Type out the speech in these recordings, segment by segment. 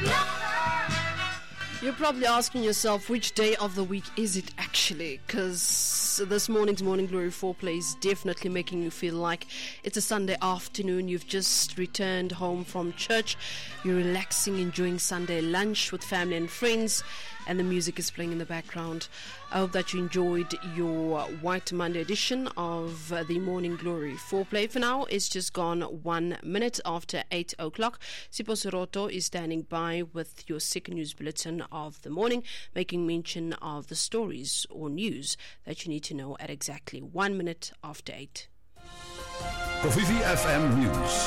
You're probably asking yourself, which day of the week is it actually? Because this morning's Morning Glory foreplay is definitely making you feel like it's a Sunday afternoon. You've just returned home from church. You're relaxing, enjoying Sunday lunch with family and friends, and the music is playing in the background. I hope that you enjoyed your White Monday edition of the Morning Glory foreplay. For now, it's just gone 1 minute after 8 o'clock. Sipho Soroto is standing by with your second news bulletin of the morning, making mention of the stories or news that you need to know at exactly 1 minute after 8. Kofifi FM News.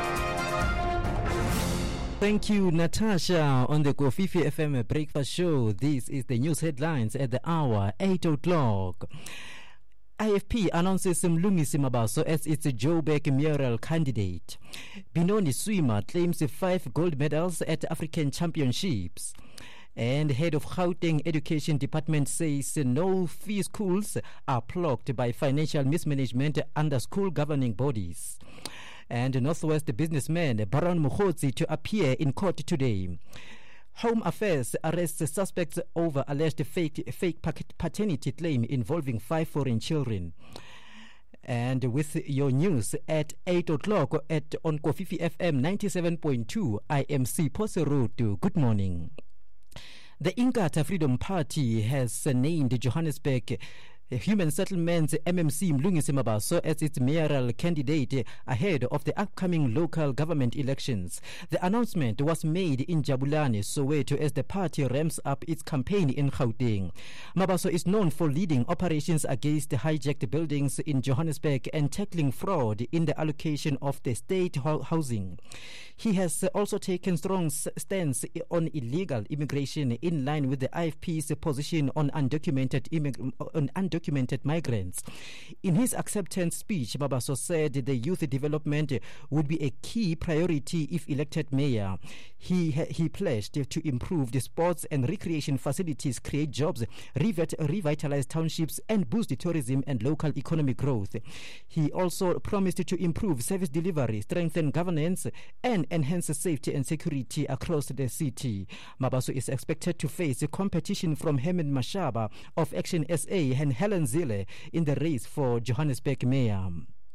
Thank you, Natasha. On the Kofifi FM Breakfast Show, this is the news headlines at the hour, 8 o'clock. IFP announces Mlungisi Mabaso as its Joburg mayoral candidate. Benoni swimmer claims 5 gold medals at African Championships. And head of Gauteng Education Department says no-fee schools are blocked by financial mismanagement under school governing bodies. And Northwest businessman Baron Mukhotsi to appear in court today. Home Affairs arrests suspects over alleged fake paternity claim involving 5 foreign children. And with your news at 8 o'clock on Kofifi FM 97.2, I am Sipho Soroto. Good morning. The Inkatha Freedom Party has named Johannesburg Human Settlements MMC Mlungisi Mabaso as its mayoral candidate ahead of the upcoming local government elections. The announcement was made in Jabulani, Soweto, as the party ramps up its campaign in Gauteng. Mabaso is known for leading operations against hijacked buildings in Johannesburg and tackling fraud in the allocation of the state housing. He has also taken strong stance on illegal immigration in line with the IFP's position on undocumented migrants. In his acceptance speech, Mabaso said the youth development would be a key priority if elected mayor. He pledged to improve the sports and recreation facilities, create jobs, revitalize townships, and boost tourism and local economic growth. He also promised to improve service delivery, strengthen governance, and enhance safety and security across the city. Mabaso is expected to face competition from Herman Mashaba of Action SA and Helen Zille in the race for Johannesburg mayor.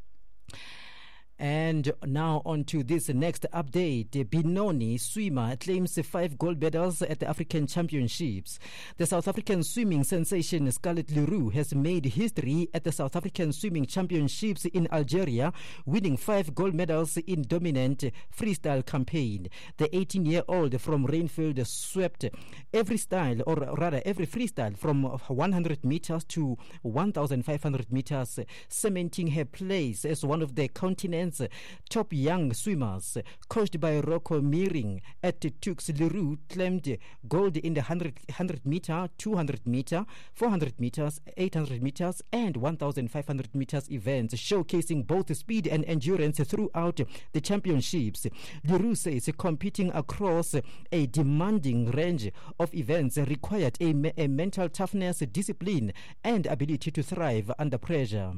And now on to this next update. Benoni swimmer claims 5 gold medals at the African Championships. The South African swimming sensation Scarlett Leroux has made history at the South African Swimming Championships in Algeria, winning 5 gold medals in dominant freestyle campaign. The 18-year-old from Rainfield swept every freestyle from 100 meters to 1,500 meters, cementing her place as one of the continent's top young swimmers. Coached by Rocco Meering at Tux, Leroux claimed gold in the 100 meter, 200 meter, 400 meters, 800 meters, and 1,500 meters events, showcasing both speed and endurance throughout the championships. Leroux says competing across a demanding range of events required a mental toughness, discipline, and ability to thrive under pressure.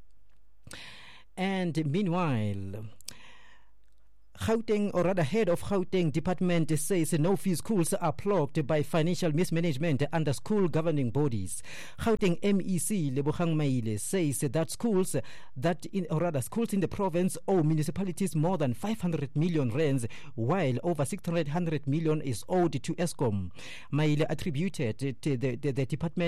And meanwhile, Gauteng, or rather head of Gauteng Department, says no-fee schools are blocked by financial mismanagement under school governing bodies. Gauteng MEC Lebogang Maile says that schools in the province owe municipalities more than 500 million rands, while over 600 million is owed to Eskom. Maile attributed the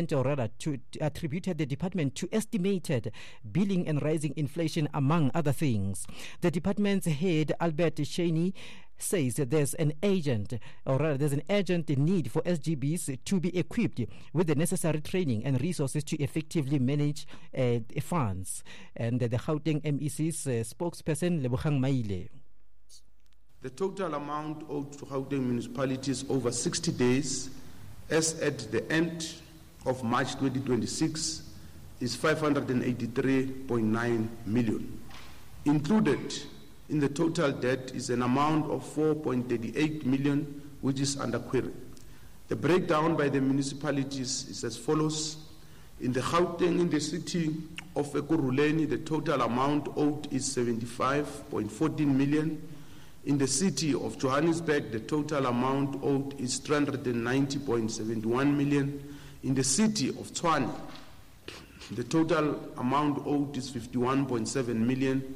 department to estimated billing and rising inflation, among other things. The department's head, Albert Shaney, says that there's an urgent need for SGBs to be equipped with the necessary training and resources to effectively manage funds. And the Gauteng MEC's spokesperson, Lebogang Maile. The total amount owed to Gauteng municipalities over 60 days, as at the end of March 2026, is 583.9 million. Included in the total debt is an amount of 4.38 million, which is under query. The breakdown by the municipalities is as follows. In the Gauteng, in the city of Ekurhuleni, the total amount owed is 75.14 million. In the city of Johannesburg, the total amount owed is 390.71 million. In the city of Tshwane, the total amount owed is 51.7 million.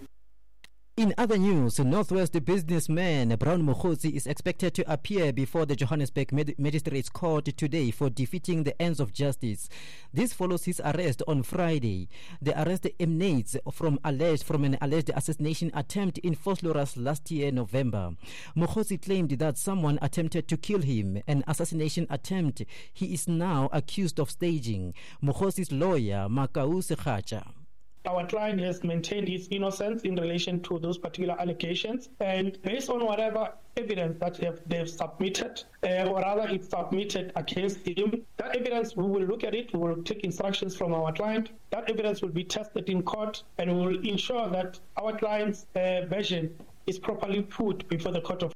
In other news, Northwest businessman Brown Mokgotsi is expected to appear before the Johannesburg Magistrates Court today for defeating the ends of justice. This follows his arrest on Friday. The arrest emanates from an alleged assassination attempt in Vosloorus last year, November. Mokgotsi claimed that someone attempted to kill him, an assassination attempt he is now accused of staging. Mokgotsi's lawyer, Makau Sekhacha. Our client has maintained his innocence in relation to those particular allegations, and based on whatever evidence that they've submitted, or rather it's submitted against him, that evidence, we will look at it, we will take instructions from our client, that evidence will be tested in court, and we will ensure that our client's version is properly put before the court of.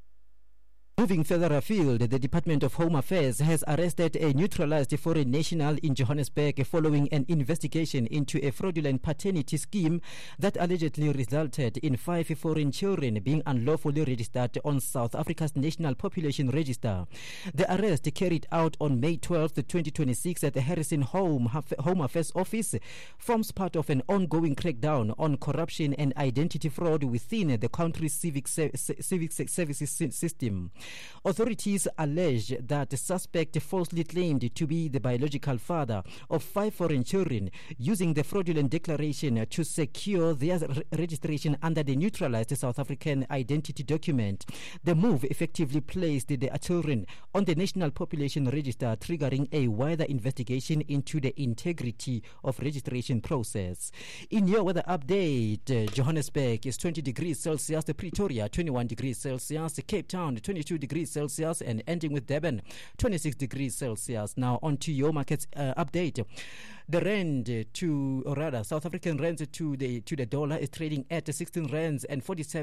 Moving further afield, the Department of Home Affairs has arrested a neutralized foreign national in Johannesburg following an investigation into a fraudulent paternity scheme that allegedly resulted in 5 foreign children being unlawfully registered on South Africa's National Population Register. The arrest, carried out on May 12, 2026 at the Harrison Home Affairs Office, forms part of an ongoing crackdown on corruption and identity fraud within the country's civic services system. Authorities allege that the suspect falsely claimed to be the biological father of 5 foreign children, using the fraudulent declaration to secure their registration under the neutralized South African identity document. The move effectively placed the children on the National Population Register, triggering a wider investigation into the integrity of registration process. In your weather update, Johannesburg is 20 degrees Celsius, Pretoria 21 degrees Celsius, Cape Town 22 degrees Celsius, and ending with Durban 26 degrees Celsius. Now on to your markets update. The rand South African rand to the dollar is trading at 16 rands and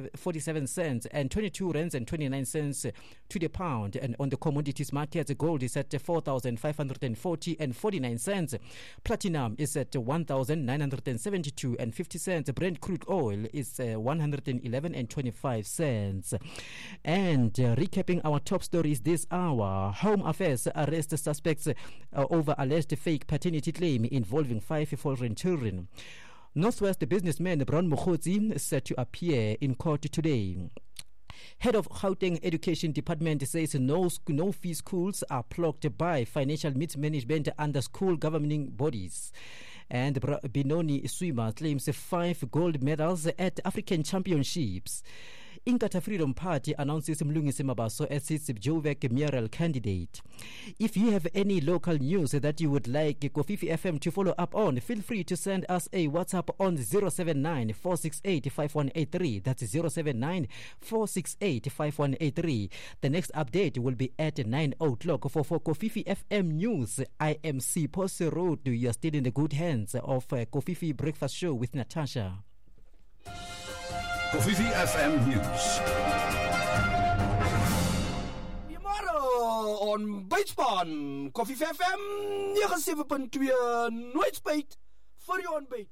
47 cents and 22 rands and 29 cents to the pound. And on the commodities market, gold is at 4,540 and 49 cents. Platinum is at 1,972 and 50 cents. Brent crude oil is 111 and 25 cents. And recapping our top stories this hour, Home Affairs arrests suspects over alleged fake paternity claim involving 5 foreign children. Northwest businessman Brown Mokgotsi is set to appear in court today. Head of Gauteng Education Department says no-fee schools are blocked by financial mismanagement under school governing bodies. And Benoni swimmer claims 5 gold medals at African Championships. Inkatha Freedom Party announces Mlungisi Mabaso as its Joburg mayoral candidate. If you have any local news that you would like Kofifi FM to follow up on, feel free to send us a WhatsApp on 079-468-5183. That's 079-468-5183. The next update will be at 9 o'clock. For Kofifi FM News, I am C. Posse Road. You are still in the good hands of Kofifi Breakfast Show with Natasha. Kofifi FM News. Goeiemôre on Bytspan. Kofifi FM 97.2 nooit spyt vir jou ontbyt.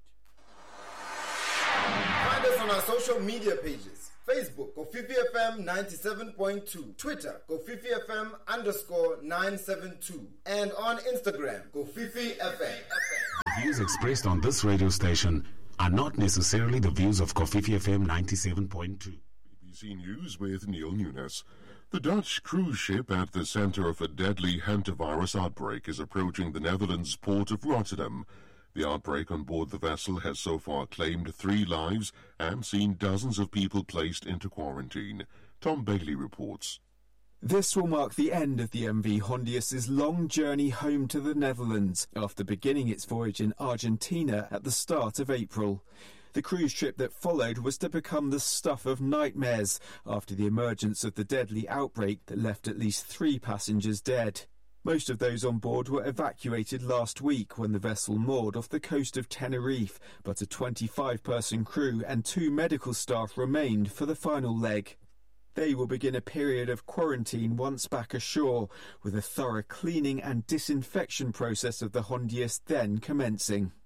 Find us on our social media pages. Facebook, Kofifi FM 97.2. Twitter, Kofifi FM _972. And on Instagram, Kofifi FM. The views expressed on this radio station are not necessarily the views of Kofifi FM 97.2. BBC News with Neil Nunes. The Dutch cruise ship at the center of a deadly hantavirus outbreak is approaching the Netherlands port of Rotterdam. The outbreak on board the vessel has so far claimed 3 lives and seen dozens of people placed into quarantine. Tom Bailey reports. This will mark the end of the MV Hondius's long journey home to the Netherlands after beginning its voyage in Argentina at the start of April. The cruise trip that followed was to become the stuff of nightmares after the emergence of the deadly outbreak that left at least 3 passengers dead. Most of those on board were evacuated last week when the vessel moored off the coast of Tenerife, but a 25-person crew and 2 medical staff remained for the final leg. They will begin a period of quarantine once back ashore, with a thorough cleaning and disinfection process of the Hondius then commencing.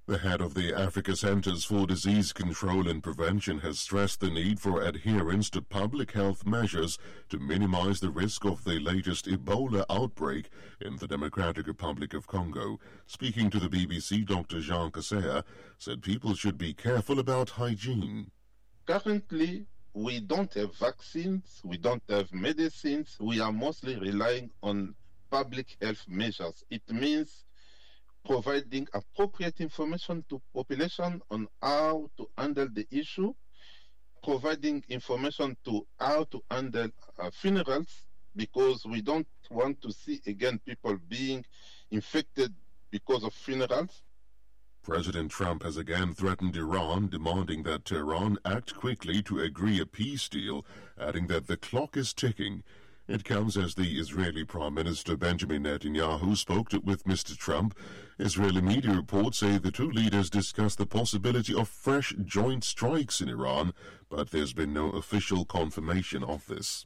The head of the Africa Centers for Disease Control and Prevention has stressed the need for adherence to public health measures to minimize the risk of the latest Ebola outbreak in the Democratic Republic of Congo. Speaking to the BBC, Dr. Jean Kaseya said people should be careful about hygiene. Currently, we don't have vaccines, we don't have medicines, we are mostly relying on public health measures. It means providing appropriate information to population on how to handle the issue, providing information to how to handle funerals, because we don't want to see again people being infected because of funerals. President Trump has again threatened Iran, demanding that Tehran act quickly to agree a peace deal, adding that the clock is ticking. It comes as the Israeli Prime Minister Benjamin Netanyahu spoke with Mr. Trump. Israeli media reports say the two leaders discussed the possibility of fresh joint strikes in Iran, but there's been no official confirmation of this.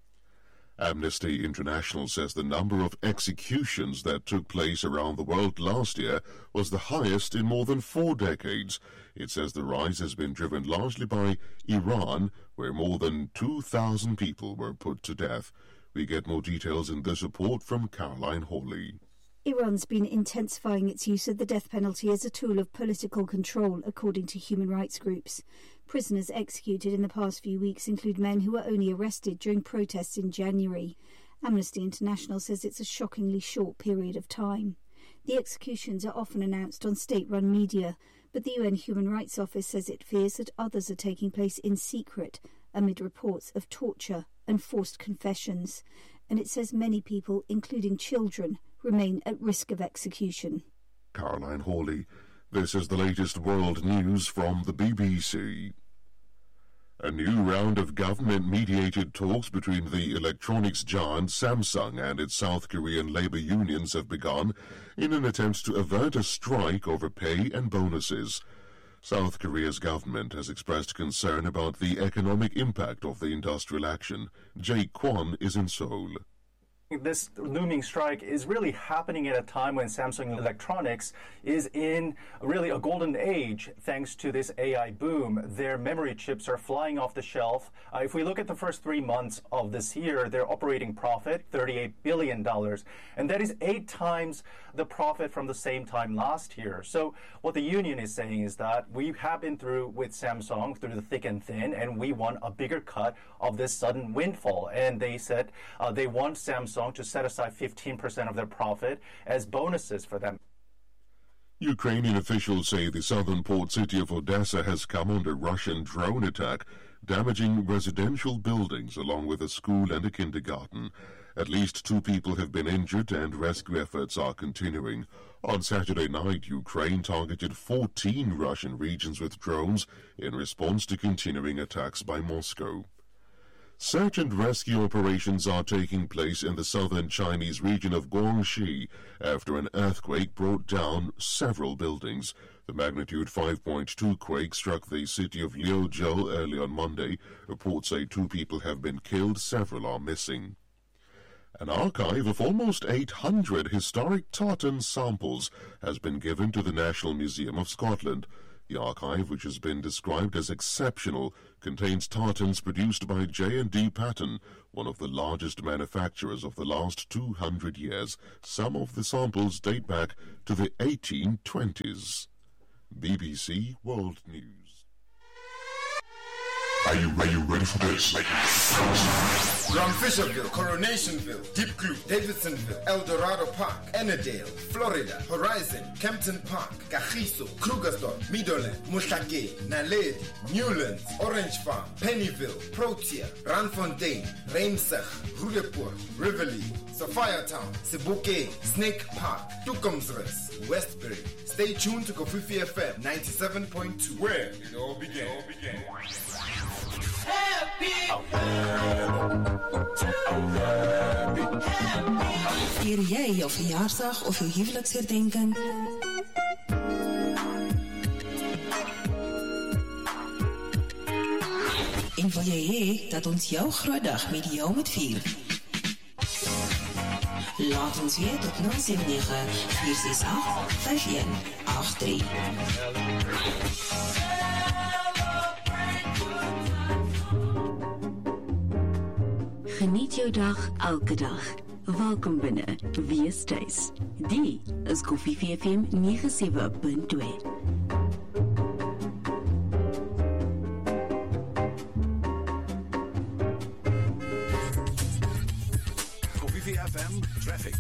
Amnesty International says the number of executions that took place around the world last year was the highest in more than 4 decades. It says the rise has been driven largely by Iran, where more than 2,000 people were put to death. We get more details in this report from Caroline Hawley. Iran's been intensifying its use of the death penalty as a tool of political control, according to human rights groups. Prisoners executed in the past few weeks include men who were only arrested during protests in January. Amnesty International says it's a shockingly short period of time. The executions are often announced on state-run media, but the UN Human Rights Office says it fears that others are taking place in secret amid reports of torture and forced confessions. And it says many people, including children, remain at risk of execution. Caroline Hawley. This is the latest world news from the BBC. A new round of government-mediated talks between the electronics giant Samsung and its South Korean labor unions have begun in an attempt to avert a strike over pay and bonuses. South Korea's government has expressed concern about the economic impact of the industrial action. Jake Kwon is in Seoul. This looming strike is really happening at a time when Samsung Electronics is in really a golden age thanks to this AI boom. Their memory chips are flying off the shelf. If we look at the first 3 months of this year, their operating profit, $38 billion. And that is 8 times the profit from the same time last year. So what the union is saying is that we have been through with Samsung through the thick and thin, and we want a bigger cut of this sudden windfall. And they said they want Samsung to set aside 15% of their profit as bonuses for them. Ukrainian officials say the southern port city of Odessa has come under Russian drone attack, damaging residential buildings along with a school and a kindergarten. At least 2 people have been injured and rescue efforts are continuing. On Saturday night, Ukraine targeted 14 Russian regions with drones in response to continuing attacks by Moscow. Search and rescue operations are taking place in the southern Chinese region of Guangxi after an earthquake brought down several buildings. The magnitude 5.2 quake struck the city of Liuzhou early on Monday. Reports say 2 people have been killed, several are missing. An archive of almost 800 historic tartan samples has been given to the National Museum of Scotland. The archive, which has been described as exceptional, contains tartans produced by J&D Patton, one of the largest manufacturers of the last 200 years. Some of the samples date back to the 1820s. BBC World News. Are you ready for this? From Fisherville, Coronationville, Deep Blue, Davidsonville, El Dorado Park, Ennerdale, Florida, Horizon, Kempton Park, Kagiso, Krugersdorp, Meadowland, Mohlake, Naledi, Newlands, Orange Farm, Pennyville, Protea, Randfontein, Reinsig, Roodepoort, Rivoli, Sophiatown, Sebokeng, Snake Park, Toekomsrus, Westbury. Stay tuned to Kofifi FM 97.2, where it all began. Vier jij jouw verjaardag of je huwelijksherdenking? En wil jij dat ons jouw grootdag met jou moet vieren? Laat ons weet op 079 468 5183. Geniet jou dag elke dag. Welkom binne. Wees tuis. Die is Koffie FM 97.2. FM traffic.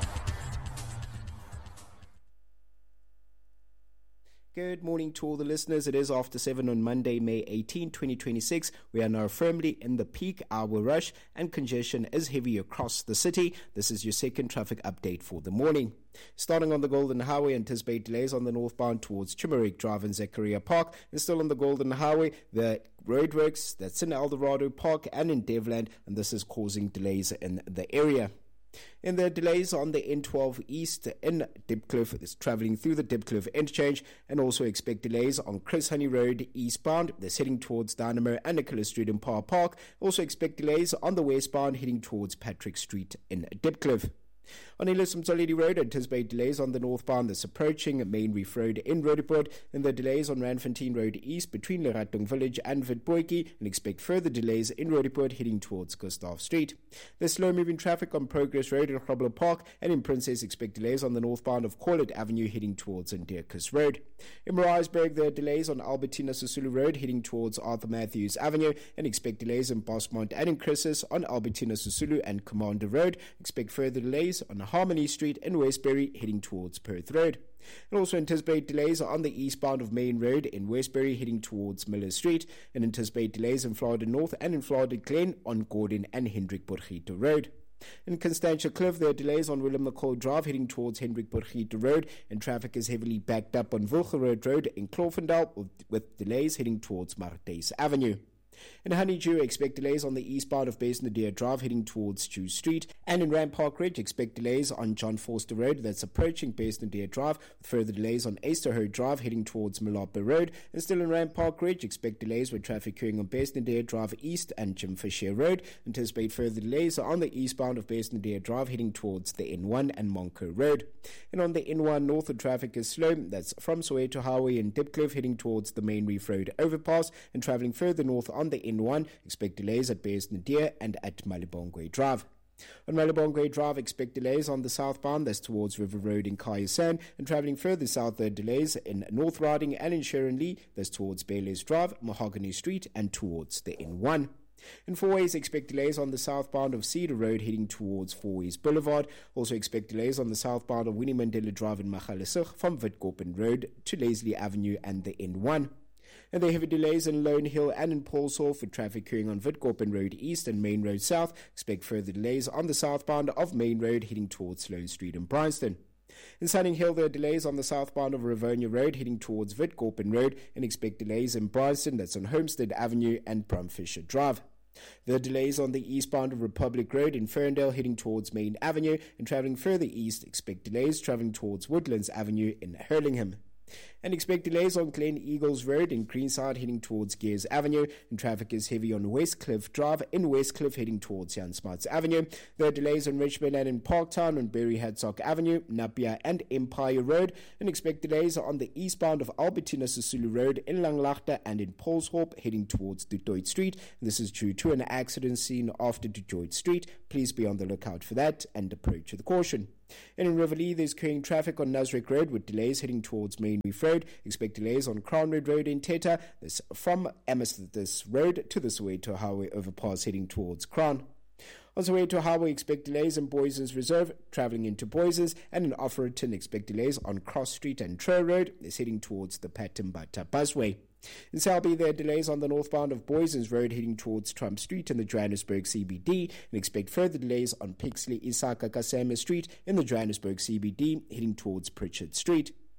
Good morning to all the listeners. It is after 7 on Monday, May 18, 2026. We are now firmly in the peak hour rush and congestion is heavy across the city. This is your second traffic update for the morning. Starting on the Golden Highway, anticipate delays on the northbound towards Chimerick Drive and Zachariah Park. And still on the Golden Highway, the roadworks that's in Eldorado Park and in Devland, and this is causing delays in the area. In the delays on the N12 East in Dipcliffe, is travelling through the Dipcliffe interchange, and also expect delays on Chris Honey Road eastbound. That's heading towards Dynamo and Nicholas Street in Power Park. Also expect delays on the westbound heading towards Patrick Street in Dipcliffe. On Elias Mtsoledi Road, anticipate delays on the northbound that's approaching Main Reef Road in Roodepoort, and the delays on Randfontein Road East between Leratung Village and Witbootjie, and expect further delays in Roodepoort heading towards Gustav Street. There's slow-moving traffic on Progress Road in Grobler Park, and in Princess expect delays on the northbound of Corlett Avenue heading towards Ndierkus Road. In Maritzburg, there are delays on Albertina Sisulu Road heading towards Arthur Matthews Avenue, and expect delays in Bosmont and in Chrysis on Albertina Sisulu and Commander Road. Expect further delays on Harmony Street in Westbury heading towards Perth Road. And also anticipate delays on the eastbound of Main Road in Westbury heading towards Miller Street, and anticipate delays in Florida North and in Florida Glen on Gordon and Hendrik Borgito Road. In Constantia Cliff, there are delays on Willem McCall Drive heading towards Hendrik Borgito Road, and traffic is heavily backed up on Wilgerode Road in Cloofendal with delays heading towards Martes Avenue. In Honeydew, expect delays on the eastbound of Basin-Nadir Drive heading towards Chew Street, and in Rand Park Ridge, expect delays on John Forster Road that's approaching Basin-Nadir Drive, with further delays on Easterhurst Drive heading towards Malapa Road, and still in Rand Park Ridge, expect delays with traffic queuing on Basin-Nadir Drive East and Jim Fisher Road. Anticipate further delays on the eastbound of Basin-Nadir Drive heading towards the N1 and Monco Road. And on the N1 north, the traffic is slow, that's from Soweto Highway and Dipcliffe heading towards the Main Reef Road overpass, and travelling further north on the N1, expect delays at Bears-Nadir and at Malibongwe Drive. On Malibongwe Drive, expect delays on the southbound, that's towards River Road in Kayasan, and travelling further south, there are delays in North Riding and in Sharon Lee, that's towards Bayless Drive, Mahogany Street, and towards the N1. In Fourways, expect delays on the southbound of Cedar Road heading towards Fourways Boulevard. Also expect delays on the southbound of Winnie Mandela Drive in Magaliesig from Witkoppen Road to Leslie Avenue and the N1. And there are heavy delays in Lone Hill and in Paulshof with traffic queuing on Witkoppen Road East and Main Road South. Expect further delays on the southbound of Main Road heading towards Sloane Street in Bryanston. In Sunning Hill, there are delays on the southbound of Rivonia Road heading towards Witkoppen Road, and expect delays in Bryanston, that's on Homestead Avenue and Brumfisher Drive. There are delays on the eastbound of Republic Road in Ferndale heading towards Main Avenue, and travelling further east, expect delays travelling towards Woodlands Avenue in Hurlingham. And expect delays on Glen Eagles Road in Greenside heading towards Gears Avenue, and traffic is heavy on Westcliff Drive in Westcliff heading towards Jan Smuts Avenue. There are delays on Richmond and in Parktown on Berry Hadsock Avenue, Napier and Empire Road, and expect delays on the eastbound of Albertina Sisulu Road in Langlaagte and in Paulshof heading towards Du Toit Street. And this is due to an accident seen after Du Toit Street. Please be on the lookout for that and approach with caution. And in Riverlea, there's queuing traffic on Nasrec Road with delays heading towards Main Reef Road. Expect delays on Crown Red Road in Teta. This from Amethyst Road to the Soweto Highway overpass heading towards Crown. On Soweto Highway, expect delays in Boysons Reserve, travelling into Boysons, and in Offerton, expect delays on Cross Street and Trail Road. It's heading towards the Patimbata Busway. In Selby, there are delays on the northbound of Boysons Road heading towards Trump Street in the Johannesburg CBD, and expect further delays on Pixley Isaka Kasema Street in the Johannesburg CBD heading towards Pritchard Street.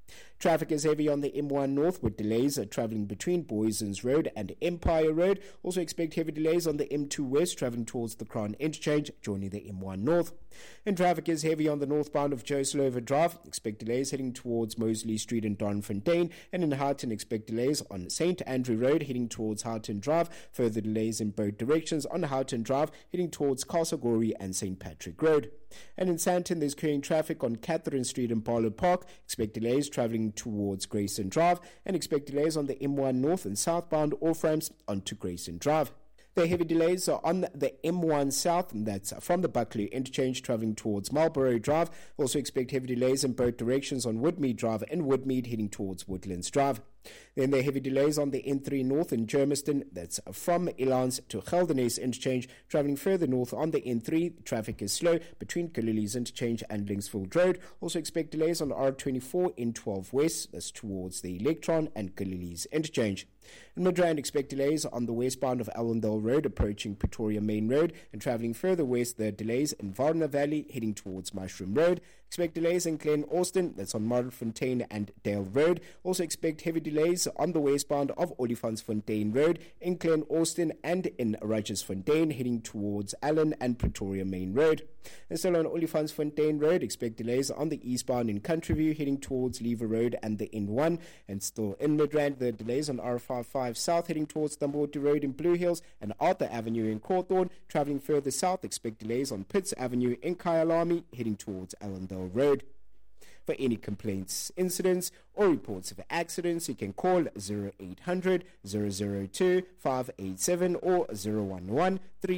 Traffic is heavy on the M1 North with delays travelling between Boysons Road and Empire Road. Also expect heavy delays on the M2 West travelling towards the Crown Interchange, joining the M1 North. And traffic is heavy on the northbound of Joe Slover Drive. Expect delays heading towards Mosley Street and Donfontein. And in Houghton, expect delays on St. Andrew Road heading towards Houghton Drive. Further delays in both directions on Houghton Drive heading towards Castlegorry and St. Patrick Road. And in Sandton, there's clearing traffic on Catherine Street and Barlow Park. Expect delays travelling towards Grayson Drive. And expect delays on the M1 North and southbound off-ramps onto Grayson Drive. The heavy delays are on the M1 South, and that's from the Buckley Interchange travelling towards Marlborough Drive. Also expect heavy delays in both directions on Woodmead Drive and Woodmead heading towards Woodlands Drive. Then there are heavy delays on the N3 North in Germiston. That's from Elans to Geldenhuys Interchange. Travelling further north on the N3, traffic is slow between Galilees Interchange and Linksfield Road. Also expect delays on R24 N12 West. That's towards the Electron and Galilees Interchange. In Midrand, expect delays on the westbound of Allendale Road approaching Pretoria Main Road, and travelling further west, there are delays in Varna Valley heading towards Mushroom Road. Expect delays in Glen Austin, that's on Marlfontein and Dale Road. Also expect heavy delays on the westbound of Olifantsfontein Road in Glen Austin and in Roggersfontein heading towards Allen and Pretoria Main Road. And still on Olifantsfontein Road, expect delays on the eastbound in Countryview heading towards Lever Road and the N1. And still in Midrand, the delays on R55 South heading towards Dumbarton Road in Blue Hills and Arthur Avenue in Cawthorne. Travelling further south, expect delays on Pitts Avenue in Kyalami heading towards Allendale Road. For any complaints, incidents, or reports of accidents, you can call 0800 002 587 or 011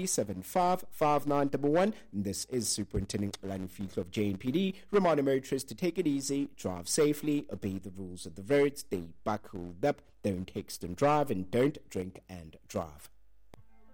375 5911. This is Superintendent Alani Fiedler of JNPD, reminding motorists to take it easy, drive safely, obey the rules of the road, stay buckled up, don't text and drive, and don't drink and drive.